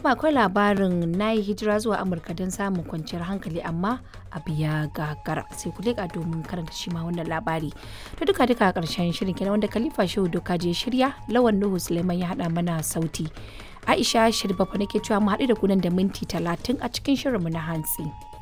kuma akwai labarin na yi hijira zuwa Amurka don samun kwanciyar hankali amma abu ya gagara, sai ku leƙa domin karanta shi ma wannan labari. To duka a ƙarshen shirin kenan wanda Khalifa Shehu Doka je shirya, Lawan Nuhu Suleiman ya haɗa mana sauti. Aisha Shirbafa nake cewa mu haɗu da ku nan da minti 30 a cikin shirinmu na hantsi.